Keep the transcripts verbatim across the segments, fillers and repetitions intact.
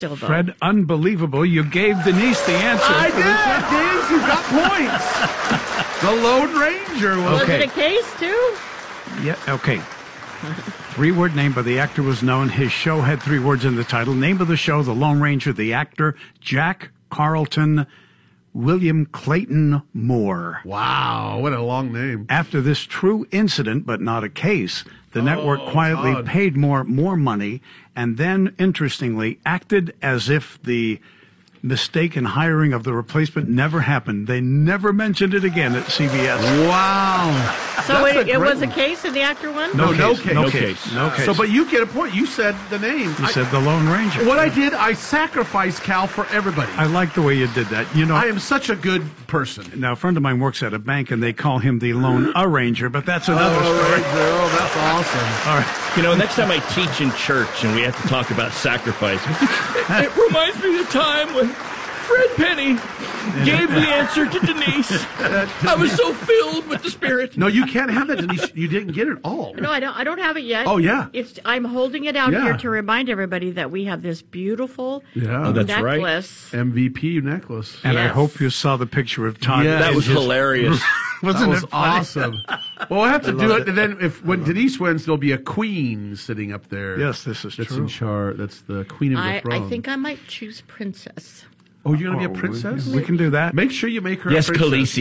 Still, though. Fred, unbelievable. You gave Denise the answer. I did, Denise. You got points. The Lone Ranger. Was, Okay. Was it a case, too? Yeah, okay. Three-word name by the actor was known. His show had three words in the title. Name of the show, The Lone Ranger, the actor, Jack Carlton William Clayton Moore. Wow, what a long name. After this true incident, but not a case, the network quietly God. paid more more money and then, interestingly, acted as if the mistaken hiring of the replacement never happened. They never mentioned it again at C B S. Wow. So That's it, a it great was a one. case and the actor won? No, no case. case. No No case. case. No case. So, but you get a point. You said the name. You I- said The Lone Ranger. What I did, I sacrificed Cal for everybody. I like the way you did that. You know, I am such a good person. now a friend of mine works at a bank and they call him the Lone Arranger, but that's another Oh, story. right, girl, that's awesome. All right. You know, next time I teach in church and we have to talk about sacrifice, it, it reminds me of the time when Fred Penny gave the answer to Denise. I was so filled with the Spirit. No, you can't have that, Denise. You didn't get it all. No, I don't. I don't have it yet. Oh, yeah. It's. I'm holding it out Yeah. here to remind everybody that we have this beautiful Yeah. Oh, that's right. necklace. M V P necklace. And I Yes. hope you saw the picture of Todd. Yeah. That in was his- hilarious. Wasn't That was it funny? awesome. Well, I have to do it, and then if when Denise wins, there'll be a queen sitting up there. Yes, this is that's true. in charge. That's the queen of the I, throne. I think I might choose princess. Oh, you're gonna be Oh, a princess? We, we can do that. Make sure you make her. Yes, a princess.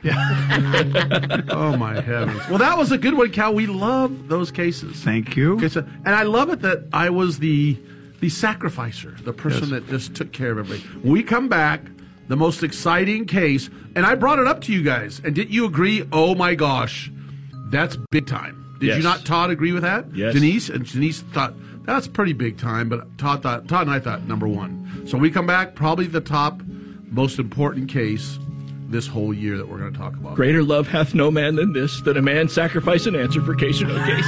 Khaleesi. Oh my heavens! Well, that was a good one, Cal. We love those cases. Thank you. Okay, so, and I love it that I was the the sacrificer, the person Yes. that just took care of everybody. When we come back, the most exciting case, and I brought it up to you guys, and did you agree? Oh my gosh, that's big time. Did you Yes. not, Todd, agree with that? Yes. Denise and Denise thought that's pretty big time, but Todd thought Todd and I thought number one. So we come back, probably the top most important case this whole year that we're going to talk about. Greater love hath no man than this, that a man sacrifice an answer for case or no case.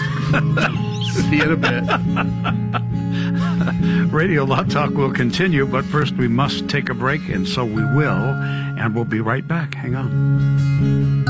See you in a bit. Radio Law Talk will continue, but first we must take a break, and so we will, and we'll be right back. Hang on.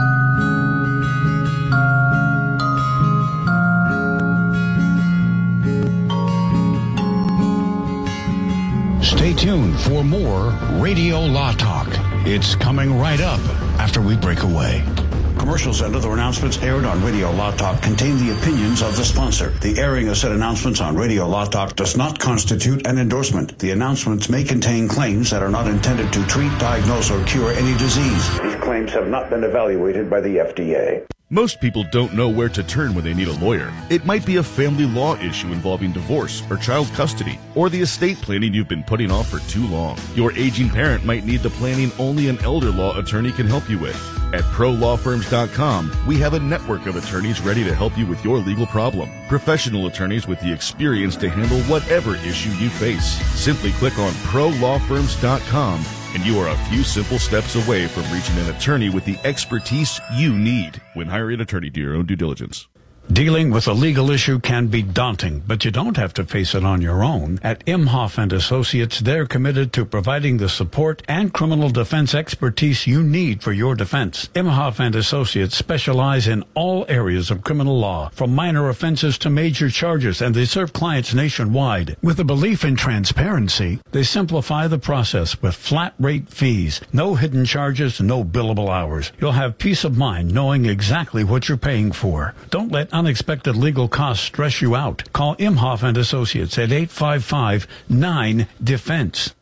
Stay tuned for more Radio Law Talk. It's coming right up after we break away. Commercials and other announcements aired on Radio Law Talk contain the opinions of the sponsor. The airing of said announcements on Radio Law Talk does not constitute an endorsement. The announcements may contain claims that are not intended to treat, diagnose, or cure any disease. These claims have not been evaluated by the F D A. Most people don't know where to turn when they need a lawyer. It might be a family law issue involving divorce or child custody, or the estate planning you've been putting off for too long. Your aging parent might need the planning only an elder law attorney can help you with. At pro law firms dot com, we have a network of attorneys ready to help you with your legal problem. Professional attorneys with the experience to handle whatever issue you face. Simply click on pro law firms dot com and you are a few simple steps away from reaching an attorney with the expertise you need. When hiring an attorney, do your own due diligence. Dealing with a legal issue can be daunting, but you don't have to face it on your own. At Imhoff and Associates, they're committed to providing the support and criminal defense expertise you need for your defense. Imhoff and Associates specialize in all areas of criminal law, from minor offenses to major charges, and they serve clients nationwide. With a belief in transparency, they simplify the process with flat rate fees, no hidden charges, no billable hours. You'll have peace of mind knowing exactly what you're paying for. Don't let unexpected legal costs stress you out. Call Imhoff and Associates at eight five five nine defense.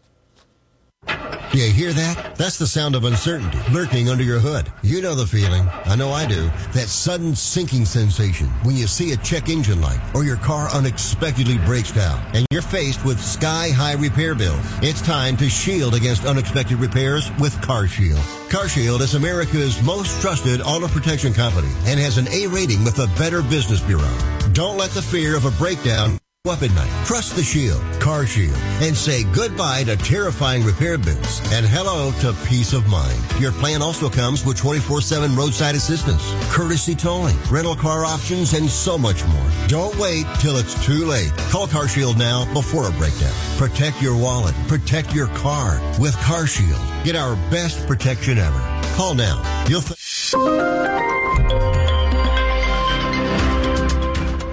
You hear that? That's the sound of uncertainty lurking under your hood. You know the feeling. I know I do. That sudden sinking sensation when you see a check engine light or your car unexpectedly breaks down and you're faced with sky-high repair bills. It's time to shield against unexpected repairs with CarShield. CarShield is America's most trusted auto protection company and has an A rating with the Better Business Bureau. Don't let the fear of a breakdown up at night. Trust the Shield, CarShield, and say goodbye to terrifying repair bills and hello to peace of mind. Your plan also comes with twenty-four seven roadside assistance, courtesy towing, rental car options, and so much more. Don't wait till it's too late. Call CarShield now before a breakdown. Protect your wallet. Protect your car with CarShield. Get our best protection ever. Call now. You'll th-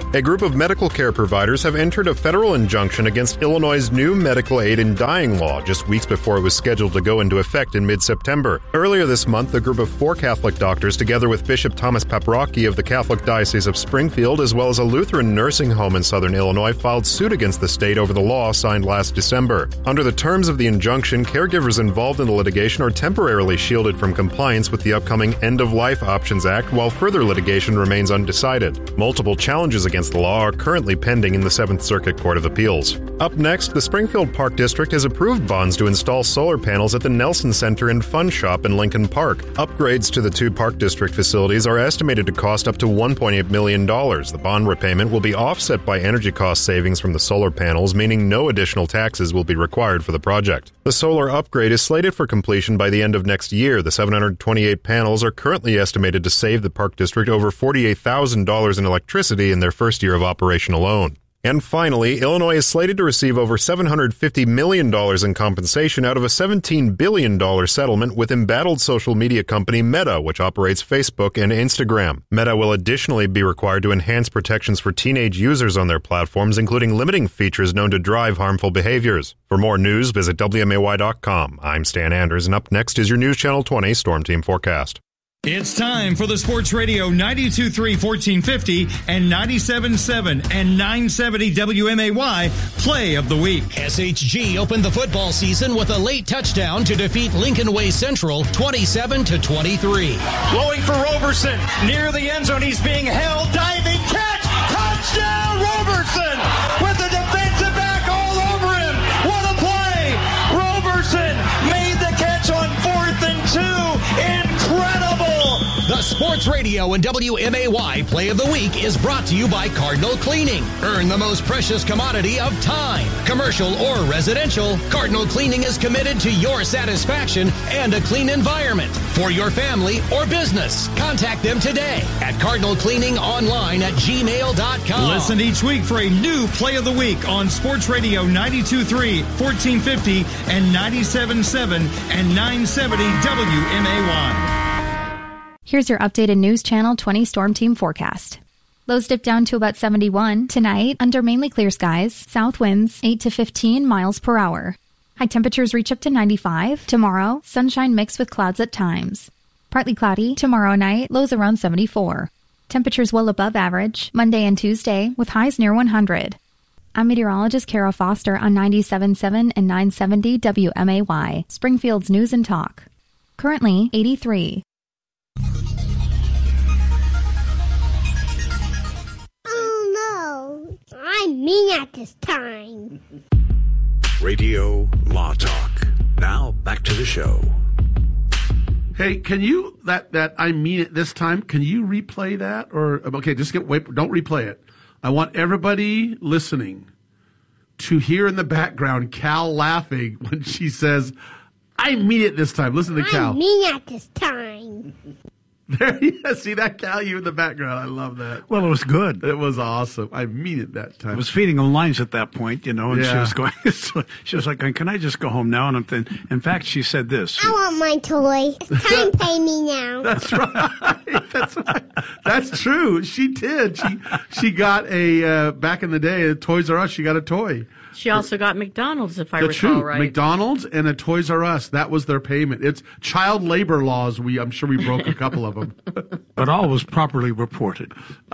A group of medical care providers have entered a federal injunction against Illinois' new medical aid in dying law just weeks before it was scheduled to go into effect in mid-September. Earlier this month, a group of four Catholic doctors, together with Bishop Thomas Paprocki of the Catholic Diocese of Springfield, as well as a Lutheran nursing home in southern Illinois, filed suit against the state over the law signed last December. Under the terms of the injunction, caregivers involved in the litigation are temporarily shielded from compliance with the upcoming End-of-Life Options Act, while further litigation remains undecided. Multiple challenges against the law are currently pending in the Seventh Circuit Court of Appeals. Up next, the Springfield Park District has approved bonds to install solar panels at the Nelson Center and Fun Shop in Lincoln Park. Upgrades to the two Park District facilities are estimated to cost up to one point eight million dollars. The bond repayment will be offset by energy cost savings from the solar panels, meaning no additional taxes will be required for the project. The solar upgrade is slated for completion by the end of next year. The seven hundred twenty-eight panels are currently estimated to save the Park District over forty-eight thousand dollars in electricity in their first year of operation alone. And finally, Illinois is slated to receive over seven hundred fifty million dollars in compensation out of a seventeen billion dollars settlement with embattled social media company Meta, which operates Facebook and Instagram. Meta will additionally be required to enhance protections for teenage users on their platforms, including limiting features known to drive harmful behaviors. For more news, visit W M A Y dot com. I'm Stan Anders, and up next is your News Channel twenty Storm Team Forecast. It's time for the Sports Radio ninety-two point three, fourteen fifty and ninety-seven point seven and nine seventy W M A Y Play of the Week. S H G opened the football season with a late touchdown to defeat Lincoln Way Central twenty-seven to twenty-three. Blowing for Roberson near the end zone. He's being held. Diving catch. Touchdown Roberson with the defensive back all over him. What a play. Roberson made the catch on fourth and two. Incredible. The Sports Radio and W M A Y Play of the Week is brought to you by Cardinal Cleaning. Earn the most precious commodity of time. Commercial or residential, Cardinal Cleaning is committed to your satisfaction and a clean environment. For your family or business, contact them today at Cardinal Cleaning online at gmail dot com. Listen each week for a new Play of the Week on Sports Radio ninety-two point three, fourteen fifty and ninety-seven point seven and nine seventy W M A Y. Here's your updated News Channel twenty Storm Team forecast. Lows dip down to about seventy-one. Tonight, under mainly clear skies, south winds eight to fifteen miles per hour. High temperatures reach up to ninety-five. Tomorrow, sunshine mixed with clouds at times. Partly cloudy. Tomorrow night, lows around seventy-four. Temperatures well above average. Monday and Tuesday, with highs near one hundred. I'm meteorologist Kara Foster on ninety-seven point seven and nine seventy W M A Y, Springfield's News and Talk. Currently, eighty-three. Oh no, I'm mean at this time. Radio Law Talk. Now back to the show. Hey, can you that that I mean it this time? Can you replay that or okay? Just get wait. Don't replay it. I want everybody listening to hear in the background Cal laughing when she says, "I mean it this time." Listen to Cal. I mean it this time. There you see that, Cal, you in the background. I love that. Well, it was good. It was awesome. I mean it that time. I was feeding them lines at that point, you know, and Yeah. she was going, she was like, can I just go home now? And I'm thinking, in fact, she said this. I want my toy. It's time to pay me now. That's right. That's right. That's true. She did. She she got a, uh, back in the day, at Toys R Us, she got a toy. She also got McDonald's, if I That's recall true. right. McDonald's and a Toys R Us. That was their payment. It's child labor laws. We, I'm sure we broke a couple of them. But all was properly reported.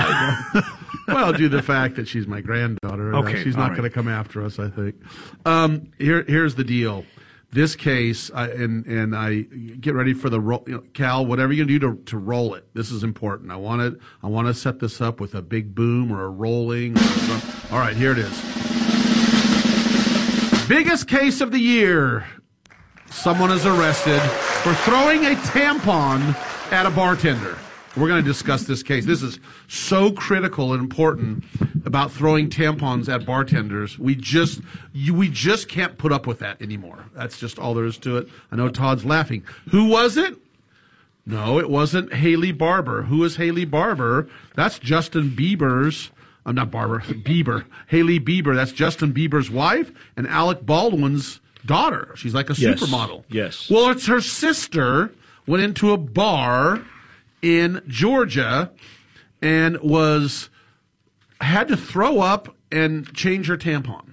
Well, due to the fact that she's my granddaughter. Okay, uh, she's all not right. going to come after us, I think. Um, here, here's the deal. This case, I, and and I get ready for the roll. You know, Cal, whatever you can do to, to roll it. This is important. I want to I want to set this up with a big boom or a rolling. Or something. All right, here it is. Biggest case of the year. Someone is arrested for throwing a tampon at a bartender. We're going to discuss this case. This is so critical and important about throwing tampons at bartenders. We just you, we just can't put up with that anymore. That's just all there is to it. I know Todd's laughing. Who was it? No, it wasn't Haley Barber. Who is Haley Barber? That's Justin Bieber's. I'm not Barber. Bieber. Haley Bieber. That's Justin Bieber's wife and Alec Baldwin's daughter. She's like a Yes. supermodel. Yes. Well, it's her sister went into a bar in Georgia and was had to throw up and change her tampon.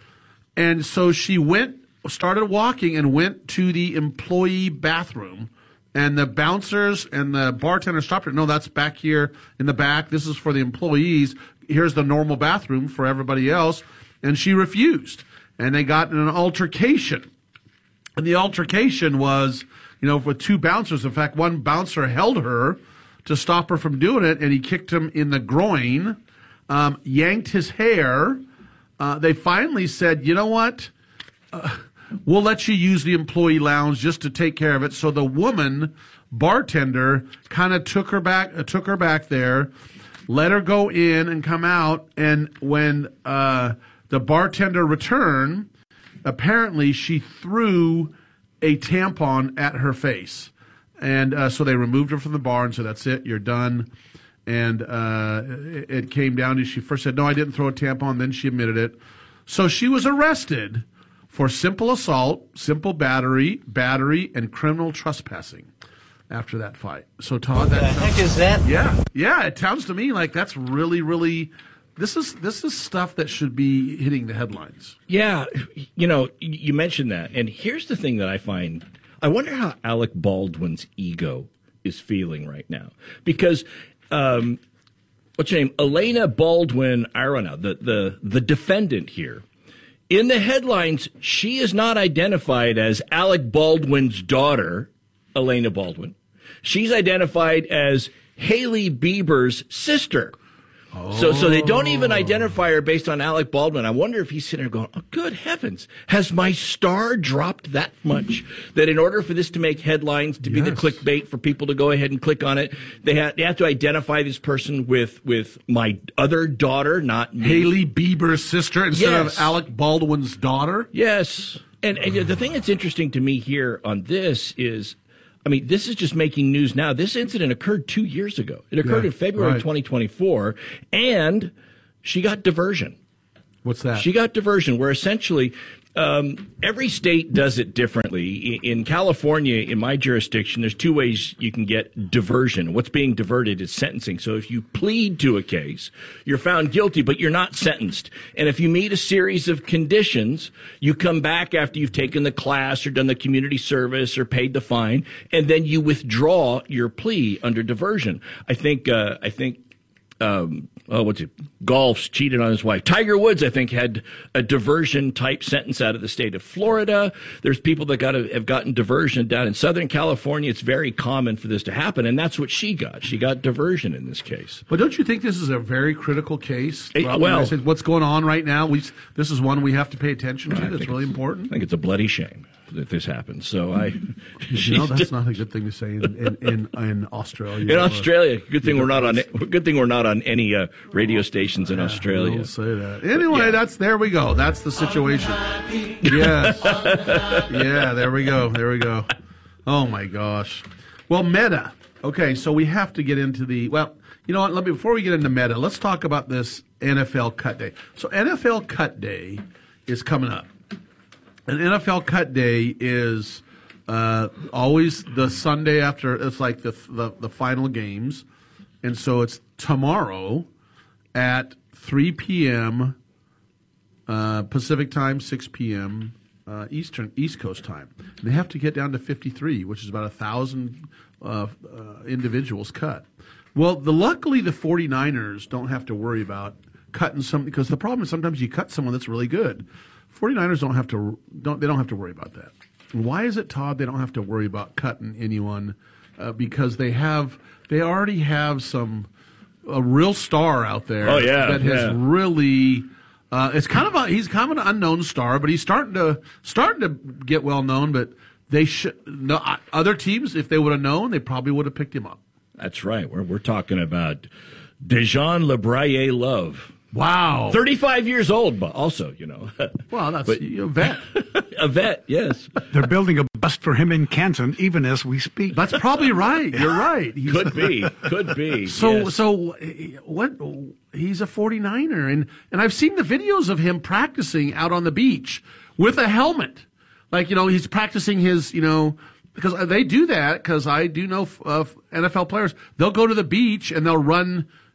And so she went, started walking and went to the employee bathroom. And the bouncers and the bartender stopped her. No, that's back here in the back. This is for the employees. Here's the normal bathroom for everybody else. And she refused. And they got in an altercation. And the altercation was, you know, with two bouncers. In fact, one bouncer held her to stop her from doing it, and he kicked him in the groin, um, yanked his hair. Uh, they finally said, you know what? Uh, we'll let you use the employee lounge just to take care of it. So the woman bartender kind of took her back, uh, took her back there, let her go in and come out. And when uh, the bartender returned, apparently she threw a tampon at her face. And uh, so they removed her from the bar and said, that's it, you're done. And uh, it, it came down to, she first said, no, I didn't throw a tampon. Then she admitted it. So she was arrested for simple assault, simple battery, battery, and criminal trespassing after that fight. So, Todd, what that the heck is that? Yeah, yeah. It sounds to me like that's really, really. This is this is stuff that should be hitting the headlines. Yeah, you know, you mentioned that, and here's the thing that I find. I wonder how Alec Baldwin's ego is feeling right now, because um, what's her name, Elena Baldwin Aronow, the the the defendant here. In the headlines, she is not identified as Alec Baldwin's daughter, Elena Baldwin. She's identified as Hailey Bieber's sister. Oh. So so they don't even identify her based on Alec Baldwin. I wonder if he's sitting there going, oh, good heavens, has my star dropped that much that in order for this to make headlines, to yes. be the clickbait for people to go ahead and click on it, they, ha- they have to identify this person with, with my other daughter, not me. Hailey Bieber's sister instead yes. of Alec Baldwin's daughter? Yes. And, and the thing that's interesting to me here on this is, I mean, this is just making news now. This incident occurred two years ago. It occurred yeah, in February right. twenty twenty-four, and she got diversion. What's that? She got diversion, where essentially um, every state does it differently. In California, in my jurisdiction, there's two ways you can get diversion. What's being diverted is sentencing. So if you plead to a case, you're found guilty, but you're not sentenced. And if you meet a series of conditions, you come back after you've taken the class or done the community service or paid the fine, and then you withdraw your plea under diversion. I think, uh, I think, um, oh, what's it? Golf's cheated on his wife. Tiger Woods, I think, had a diversion type sentence out of the state of Florida. There's people that got a, have gotten diversion down in Southern California. It's very common for this to happen, and that's what she got. She got diversion in this case. But don't you think this is a very critical case? Hey, well, what's going on right now? We this is one we have to pay attention to. That's really important. I think it's a bloody shame that this happened. So I, you know, that's not a good thing to say in in, in, in Australia. In Australia, good thing we're not on. Good thing we're not on any uh, radio stations in yeah, Australia. Don't say that. Anyway, yeah. that's there we go. That's the situation. Yes. Yeah. There we go. There we go. Oh my gosh. Well, Meta. Okay, so we have to get into the well. You know what? Let me before we get into Meta, let's talk about this N F L Cut Day. So N F L Cut Day is coming up. An N F L Cut Day is uh, always the Sunday after. It's like the, the the final games, and so it's tomorrow at three p.m. Uh, Pacific time, six p.m. Uh, Eastern East Coast time. And they have to get down to fifty-three, which is about a thousand uh, uh, individuals cut. Well, the luckily the 49ers don't have to worry about cutting some because the problem is sometimes you cut someone that's really good. 49ers don't have to don't they don't have to worry about that. Why is it, Todd, they don't have to worry about cutting anyone? Uh, because they have they already have some a real star out there oh, yeah, that has yeah. really uh, it's kind of a he's kind of an unknown star, but he's starting to starting to get well known. But they should no other teams, if they would have known, they probably would have picked him up. That's right. We're we're talking about Dejan LeBraye Love. Wow. thirty-five years old, but also, you know. Well, that's but, a vet. A vet, yes. They're building a bust for him in Canton even as we speak. That's probably right. You're right. He's, could be. Could be. So, yes. so what? He's a 49er, and, and I've seen the videos of him practicing out on the beach with a helmet. Like, you know, he's practicing his, you know, because they do that, because I do know uh, N F L players. They'll go to the beach and they'll run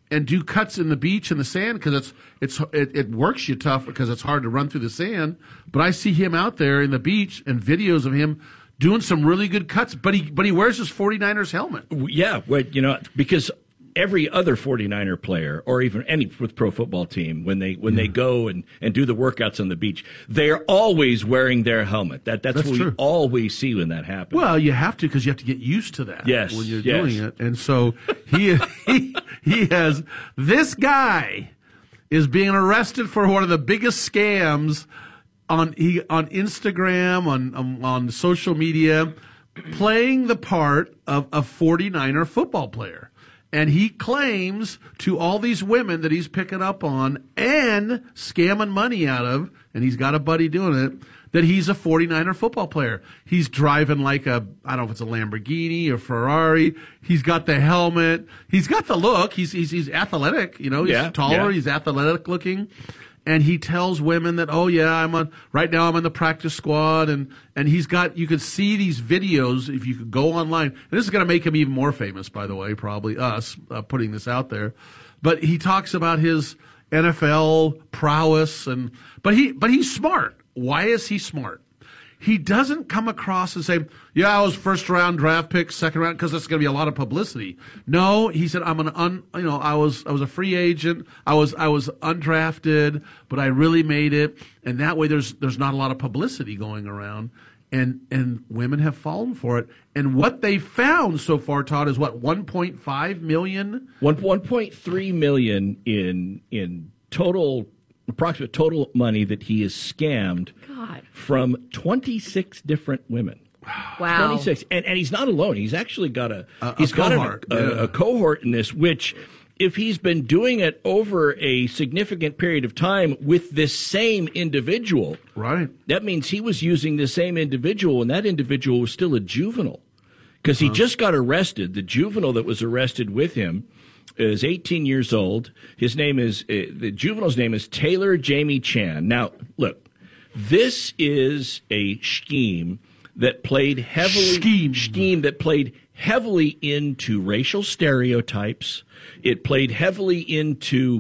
and do cuts in the beach and the sand because it's it's it, it works you tough because it's hard to run through the sand. But I see him out there in the beach and videos of him doing some really good cuts. But he but he wears his 49ers helmet. Yeah, well, you know, because every other 49er player or even any with pro football team, when they when yeah. they go and, and do the workouts on the beach, they're always wearing their helmet. That That's, that's what true. we always see when that happens. Well, you have to because you have to get used to that yes, when you're yes. doing it. And so he, he, he has – this guy is being arrested for one of the biggest scams on he on Instagram, on, on, on social media, playing the part of a 49er football player. And he claims to all these women that he's picking up on and scamming money out of, and he's got a buddy doing it, that he's a 49er football player. He's driving like a, I don't know if it's a Lamborghini or Ferrari. He's got the helmet. He's got the look. He's he's, he's athletic. You know, he's yeah, taller. Yeah. He's athletic looking. And he tells women that, oh yeah, I'm on right now. I'm in the practice squad, and and he's got. You could see these videos if you could go online. And this is going to make him even more famous, by the way, probably us uh, putting this out there. But he talks about his N F L prowess, and but he but he's smart. Why is he smart? He doesn't come across and say, yeah, I was first round draft pick, second round, because that's going to be a lot of publicity. No, he said, I'm an un, you know, I was, I was a free agent. I was, I was undrafted, but I really made it. And that way there's, there's not a lot of publicity going around. And, and women have fallen for it. And what they found so far, Todd, is what, one point five million? One, one point three million in, in total approximate total money that he has scammed God. from twenty-six different women. Wow. twenty-six. And and he's not alone. He's actually got a, a he's a got cohort. A, a, Yeah. a cohort in this, which if he's been doing it over a significant period of time with this same individual, right? That means he was using the same individual, and that individual was still a juvenile. Because he Uh-huh. just got arrested. The juvenile that was arrested with him is eighteen years old. His name is, uh, the juvenile's name is Taylor Jamie Chan. Now, look, this is a scheme that played heavily, scheme. scheme that played heavily into racial stereotypes. It played heavily into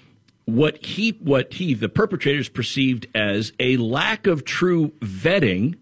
what he, what he, the perpetrators perceived as a lack of true vetting.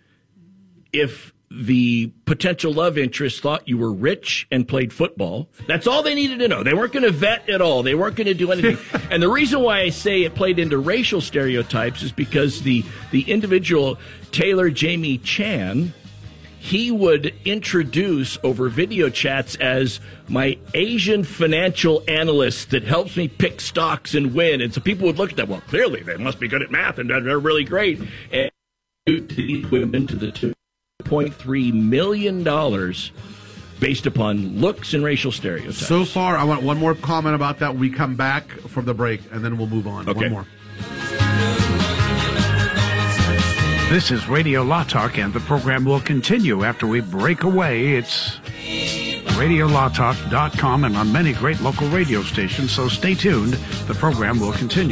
If the potential love interest thought you were rich and played football. That's all they needed to know. They weren't going to vet at all. They weren't going to do anything. And the reason why I say it played into racial stereotypes is because the, the individual, Taylor Jamie Chan, he would introduce over video chats as my Asian financial analyst that helps me pick stocks and win. And so people would look at that, well, clearly they must be good at math and they're really great. And to these women, to the two point three million dollars based upon looks and racial stereotypes. So far, I want one more comment about that when we come back from the break, and then we'll move on. Okay. One more. This is Radio Law Talk, and the program will continue after we break away. It's radio law talk dot com and on many great local radio stations, so stay tuned. The program will continue.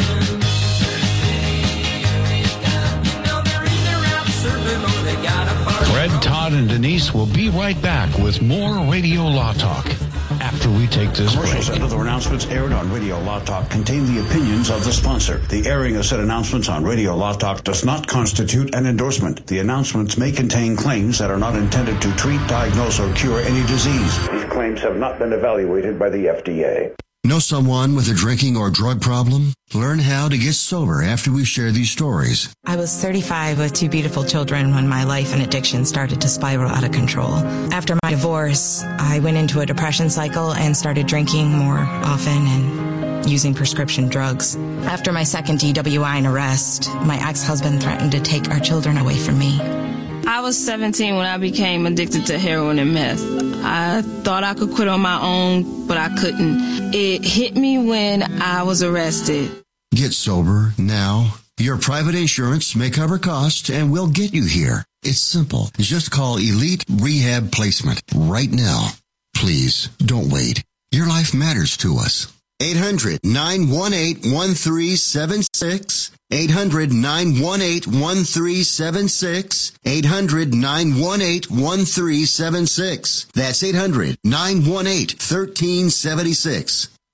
Fred, Todd, and Denise will be right back with more Radio Law Talk after we take this Commercials break. and other announcements aired on Radio Law Talk contain the opinions of the sponsor. The airing of said announcements on Radio Law Talk does not constitute an endorsement. The announcements may contain claims that are not intended to treat, diagnose, or cure any disease. These claims have not been evaluated by the F D A. Know someone with a drinking or drug problem? Learn how to get sober after we share these stories. I was thirty-five with two beautiful children when my life and addiction started to spiral out of control. After my divorce, I went into a depression cycle and started drinking more often and using prescription drugs. After my second D W I and arrest, my ex-husband threatened to take our children away from me. I was seventeen when I became addicted to heroin and meth. I thought I could quit on my own, but I couldn't. It hit me when I was arrested. Get sober now. Your private insurance may cover costs and we'll get you here. It's simple. Just call Elite Rehab Placement right now. Please, don't wait. Your life matters to us. eight hundred, nine one eight, one three seven six. eight hundred, nine one eight, one three seven six. eight hundred, nine one eight, one three seven six. That's eight hundred, nine one eight, one three seven six.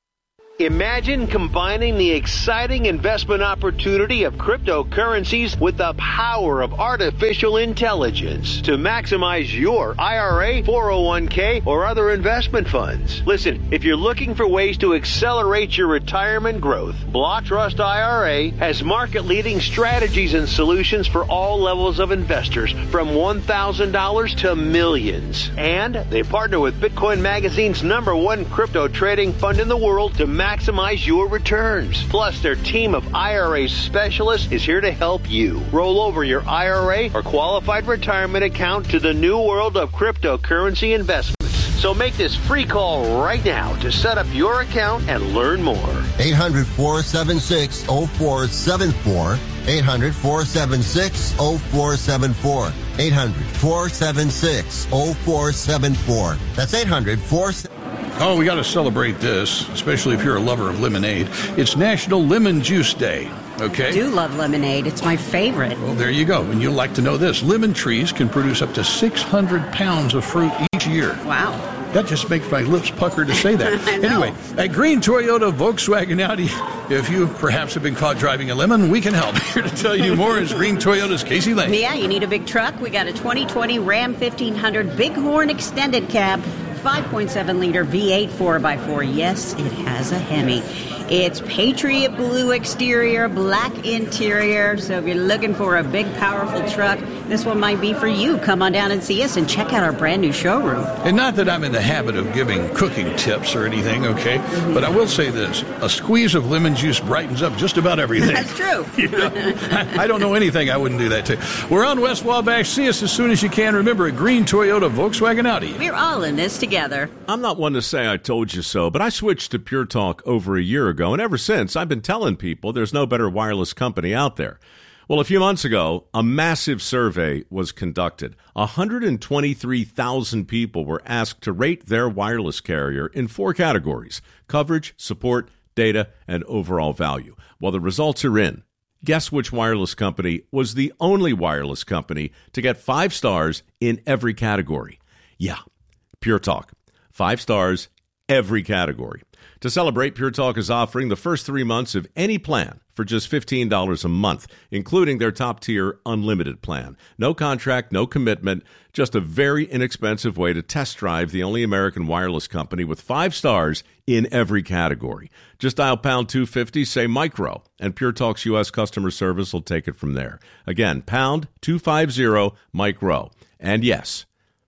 Imagine combining the exciting investment opportunity of cryptocurrencies with the power of artificial intelligence to maximize your I R A, four oh one k, or other investment funds. Listen, if you're looking for ways to accelerate your retirement growth, Block Trust I R A has market-leading strategies and solutions for all levels of investors, from one thousand dollars to millions. And they partner with Bitcoin Magazine's number one crypto trading fund in the world to maximize Maximize your returns. Plus, their team of I R A specialists is here to help you roll over your I R A or qualified retirement account to the new world of cryptocurrency investments. So make this free call right now to set up your account and learn more. eight hundred, four seven six, oh four seven four. eight hundred, four seven six, oh four seven four. eight hundred, four seven six, oh four seven four. That's eight hundred, four seven six. Oh, we got to celebrate this, especially if you're a lover of lemonade. It's National Lemon Juice Day, okay? I do love lemonade. It's my favorite. Well, there you go. And you'll like to know this. Lemon trees can produce up to six hundred pounds of fruit each year. Wow. That just makes my lips pucker to say that. I know. Anyway, at Green Toyota, Volkswagen, Audi, if you perhaps have been caught driving a lemon, we can help. Here to tell you more is Green Toyota's Casey Lane. Yeah, you need a big truck? We got a twenty twenty Ram fifteen hundred Bighorn Extended Cab, five point seven liter V eight four by four. Yes, it has a Hemi. It's Patriot blue exterior, black interior. So if you're looking for a big, powerful truck, this one might be for you. Come on down and see us and check out our brand new showroom. And not that I'm in the habit of giving cooking tips or anything, okay? Mm-hmm. But I will say this. A squeeze of lemon juice brightens up just about everything. That's true. You know, I, I don't know anything I wouldn't do that to. We're on West Wabash. See us as soon as you can. Remember, at Green Toyota, Volkswagen, Audi. We're all in this together. I'm not one to say I told you so, but I switched to Pure Talk over a year ago, and ever since, I've been telling people there's no better wireless company out there. Well, a few months ago, a massive survey was conducted. one hundred twenty-three thousand people were asked to rate their wireless carrier in four categories: coverage, support, data, and overall value. Well, the results are in. Guess which wireless company was the only wireless company to get five stars in every category? Yeah, Pure Talk. Five stars, every category. To celebrate, Pure Talk is offering the first three months of any plan for just fifteen dollars a month, including their top-tier unlimited plan. No contract, no commitment, just a very inexpensive way to test drive the only American wireless company with five stars in every category. Just dial pound two fifty, say micro, and Pure Talk's U S customer service will take it from there. Again, pound two fifty, micro. And yes,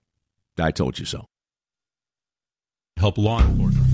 I told you so. Help law enforcement.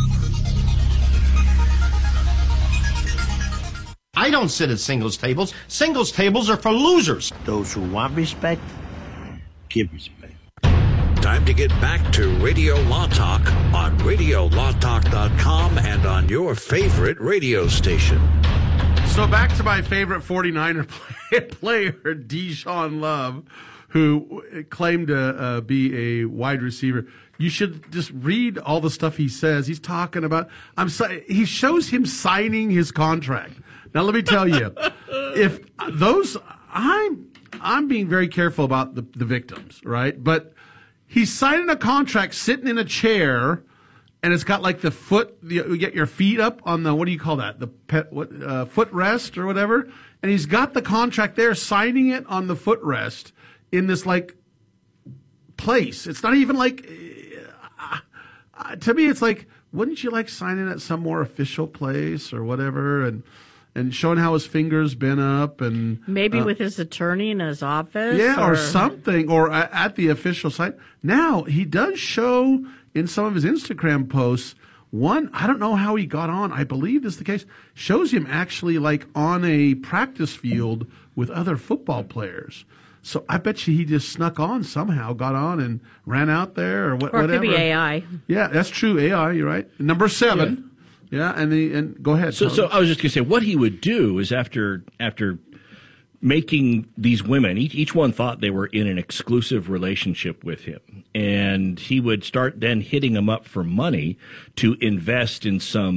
I don't sit at singles tables. Singles tables are for losers. Those who want respect, give respect. Time to get back to Radio Law Talk on radio law talk dot com and on your favorite radio station. So back to my favorite forty-niner play, player, Deshaun Love, who claimed to uh, be a wide receiver. You should just read all the stuff he says. He's talking about. I'm. He shows him signing his contract. Now let me tell you, if those, I'm I'm being very careful about the, the victims, right? But he's signing a contract, sitting in a chair, and it's got like the foot. You get your feet up on the, what do you call that? The pet, what uh, footrest or whatever. And he's got the contract there, signing it on the footrest in this like place. It's not even like. Uh, to me, it's like, wouldn't you like signing at some more official place or whatever, and and showing how his fingers been up, and maybe uh, with his attorney in his office, yeah, or, or something, or at the official site. Now he does show in some of his Instagram posts. One, I don't know how he got on. I believe this is the case. Shows him actually like on a practice field with other football players. So I bet you he just snuck on somehow, got on and ran out there or, wh- or whatever. Or it could be A I. Yeah, that's true. A I, you're right. Number seven. Yeah, yeah and the and go ahead. So, so I was just going to say, what he would do is after after making these women, each, each one thought they were in an exclusive relationship with him, and he would start then hitting them up for money to invest in some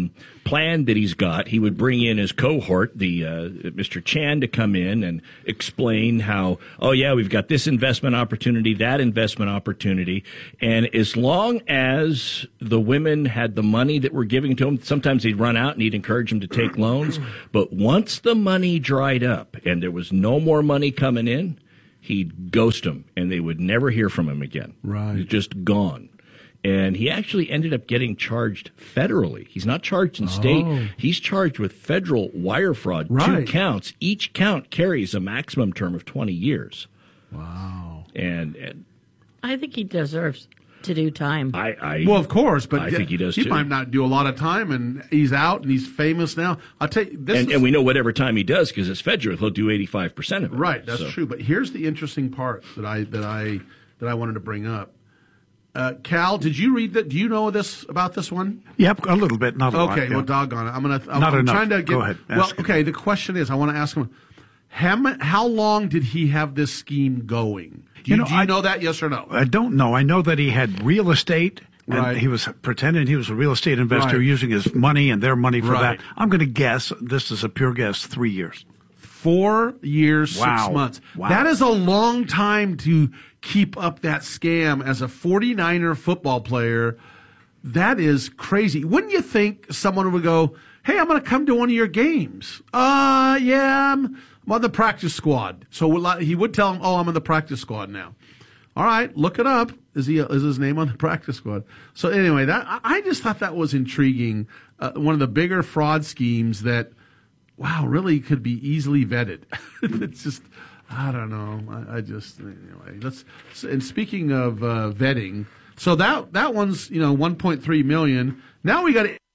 plan that he's got, he would bring in his cohort, the uh, Mister Chan, to come in and explain how, oh, yeah, we've got this investment opportunity, that investment opportunity. And as long as the women had the money that we're giving to them, sometimes they'd run out and he'd encourage them to take loans. But once the money dried up and there was no more money coming in, he'd ghost them and they would never hear from him again. Right. He's just gone. And he actually ended up getting charged federally. He's not charged in state. Oh. He's charged with federal wire fraud, Right. two counts. Each count carries a maximum term of twenty years. Wow. And, and I think he deserves to do time. I, I Well, of course, but I think he does He too. might not do a lot of time, and he's out and he's famous now. I'll tell you this. and, is, and we know whatever time he does, because it's federal, he'll do eighty-five percent of it. right. That's So- true. But here's the interesting part that I that I that I wanted to bring up. Uh, Cal, did you read that? Do you know this about this one? Yep, a little bit, not a lot. Okay, yeah. well, doggone it. I'm gonna. I'm, Not I'm enough. trying to get. Go ahead, Well, ask him. okay. The question is, I want to ask him, how, mu- how long did he have this scheme going? Do you, You know, do you I- know that? Yes or no? I don't know. I know that he had real estate. And Right. he was pretending he was a real estate investor Right. using his money and their money for Right. that. I'm going to guess, this is a pure guess, three years. Four years, Wow. six months. Wow. That is a long time to keep up that scam as a forty-niner football player. That is crazy. Wouldn't you think someone would go, hey, I'm going to come to one of your games? Uh, yeah, I'm, I'm on the practice squad. So we'll- he would tell him, oh, I'm on the practice squad now. All right, look it up. Is he is his name on the practice squad? So anyway, that I I just thought that was intriguing. Uh, one of the bigger fraud schemes that, wow, really could be easily vetted. It's just, I don't know. I, I just anyway. Let's. And speaking of uh, vetting, so that that one's you know one point three million. Now we got to.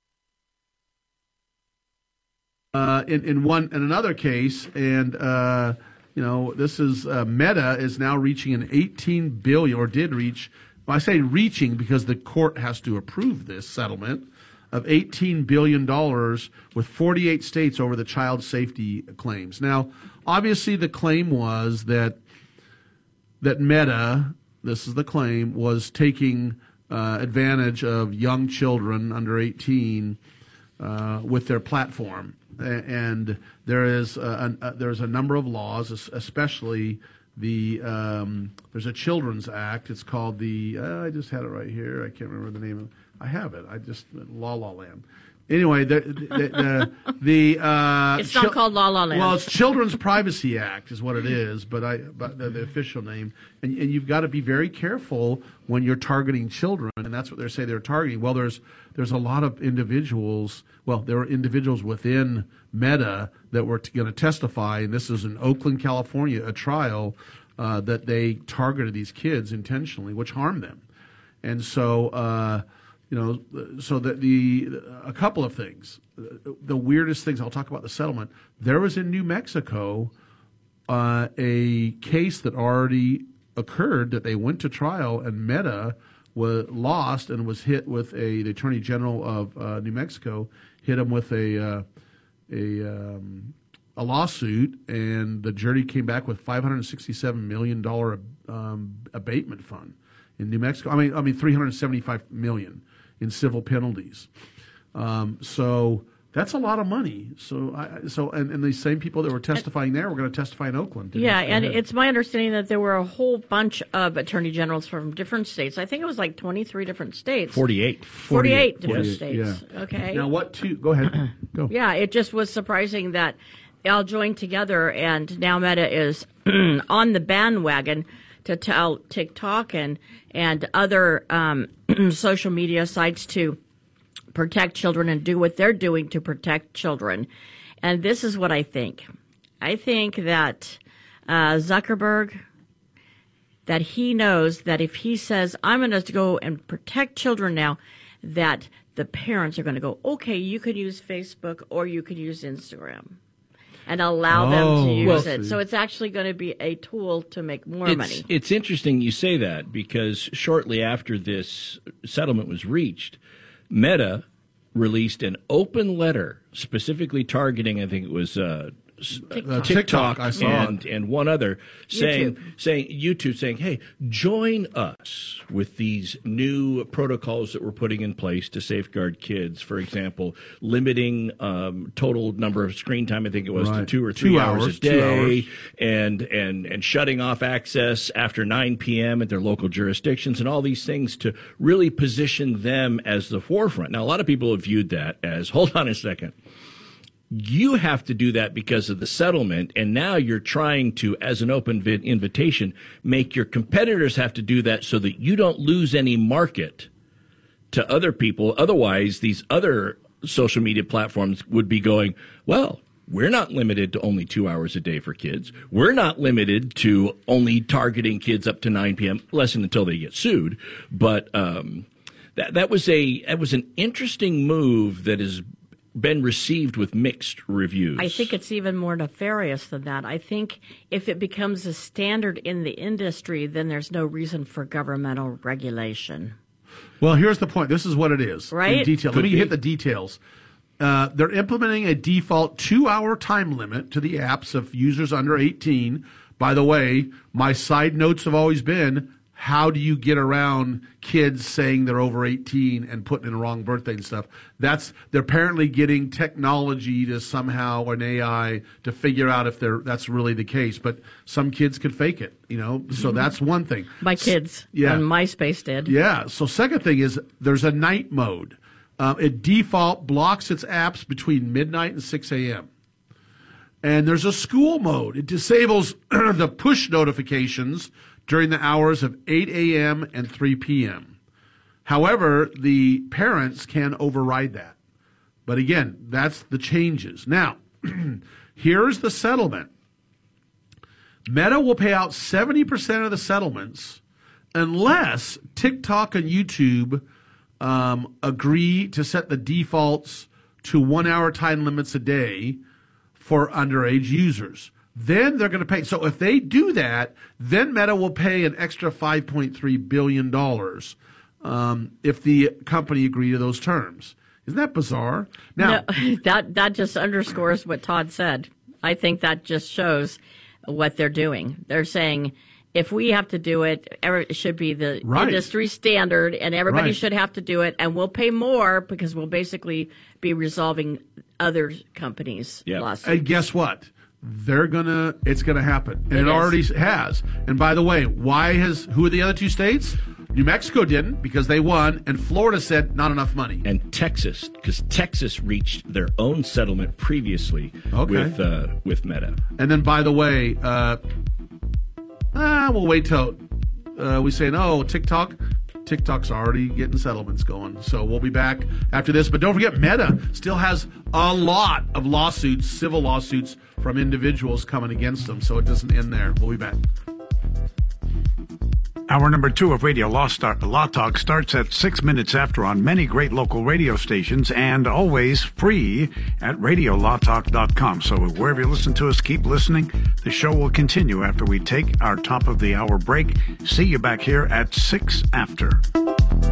Uh, in in one in another case, and uh, you know this is uh, Meta is now reaching an eighteen billion or did reach. Well, I say reaching because the court has to approve this settlement of eighteen billion dollars with forty-eight states over the child safety claims. Now, obviously, the claim was that that Meta, this is the claim, was taking uh, advantage of young children under eighteen uh, with their platform. And there is a, a, there's a number of laws, especially the um, there's a Children's Act. It's called the uh, I just had it right here. I can't remember the name of it. I have it. I just La La Land. Anyway, the the the, the uh, It's not called La La Land. Well, it's Children's Privacy Act is what it is, but I but the, the official name. And, and you've got to be very careful when you're targeting children, and that's what they say they're targeting. Well, there's there's a lot of individuals. Well, there were individuals within Meta that were going to testify, and this is in Oakland, California, a trial uh, that they targeted these kids intentionally, which harmed them. And so, uh, you know, so that the a couple of things. The weirdest things, I'll talk about the settlement. There was in New Mexico uh, a case that already occurred that they went to trial, and Meta was lost and was hit with a the Attorney General of uh, New Mexico hit him with a uh, a um, a lawsuit, and the jury came back with five hundred sixty-seven million dollar um, abatement fund in New Mexico. I mean, I mean three hundred seventy-five million in civil penalties. Um, so that's a lot of money. So, I, so and, and these same people that were testifying there were going to testify in Oakland. Yeah, Go and ahead. it's my understanding that there were a whole bunch of attorney generals from different states. I think it was like twenty-three different states. forty-eight. forty-eight different Yes. states. Yeah. Okay. Now, what two? Go ahead. Go. Yeah, it just was surprising that they all joined together, and now Meta is on the bandwagon to tell TikTok and and other um, social media sites to protect children and do what they're doing to protect children. And this is what I think. I think that uh, Zuckerberg, that he knows that if he says, I'm going to go and protect children now, that the parents are going to go, okay, you could use Facebook or you could use Instagram, and allow them Oh, to use well, it. So it's actually going to be a tool to make more it's, money. It's interesting you say that, because shortly after this settlement was reached, Meta released an open letter specifically targeting, I think it was uh, Uh, TikTok, I saw. and and one other saying YouTube. saying YouTube saying, hey, join us with these new protocols that we're putting in place to safeguard kids. For example, limiting um, total number of screen time. I think it was Right. to two or three Two hours, hours, a two day, hours. and and and shutting off access after nine p.m. at their local jurisdictions, and all these things to really position them as the forefront. Now, a lot of people have viewed that as, hold on a second. You have to do that because of the settlement, and now you're trying to, as an open vi- invitation, make your competitors have to do that so that you don't lose any market to other people. Otherwise, these other social media platforms would be going, well, we're not limited to only two hours a day for kids. We're not limited to only targeting kids up to nine p.m., unless and until they get sued. But um, that that was a that was an interesting move that is been received with mixed reviews. I think it's even more nefarious than that. I think if it becomes a standard in the industry, then there's no reason for governmental regulation. Well, here's the point. This is what it is. Right? In detail. Could Let me be. hit the details. Uh, they're implementing a default two-hour time limit to the apps of users under eighteen. By the way, my side notes have always been, how do you get around kids saying they're over eighteen and putting in a wrong birthday and stuff? That's they're apparently getting technology to somehow, an A I, to figure out if they're that's really the case. But some kids could fake it, you know. So that's one thing. My kids Yeah. on MySpace did. Yeah. So second thing is there's a night mode. Um, it default blocks its apps between midnight and six a.m. And there's a school mode. It disables the push notifications during the hours of eight a.m. and three p.m. However, the parents can override that. But again, that's the changes. Now, here's the settlement. Meta will pay out seventy percent of the settlements unless TikTok and YouTube um, agree to set the defaults to one-hour time limits a day for underage users. Then they're going to pay. So if they do that, then Meta will pay an extra five point three billion dollars um, if the company agree to those terms. Isn't that bizarre? Now, No, that that just underscores what Todd said. I think that just shows what they're doing. They're saying if we have to do it, every- it should be the Right. industry standard, and everybody Right. should have to do it, and we'll pay more because we'll basically be resolving other companies' lawsuits. And guess what? They're gonna. It's gonna happen, and It it, is. already has. And by the way, why has who are the other two states? New Mexico didn't because they won, and Florida said not enough money. And Texas, because Texas reached their own settlement previously Okay. with uh, with Meta. And then, by the way, uh, ah, we'll wait till uh, we say no. TikTok, TikTok's already getting settlements going, so we'll be back after this. But don't forget, Meta still has a lot of lawsuits, civil lawsuits from individuals coming against them, so it doesn't end there. We'll be back. Hour number two of Radio Law, Start, Law Talk starts at six minutes after on many great local radio stations and always free at radio law talk dot com. So wherever you listen to us, keep listening. The show will continue after we take our top of the hour break. See you back here at six after.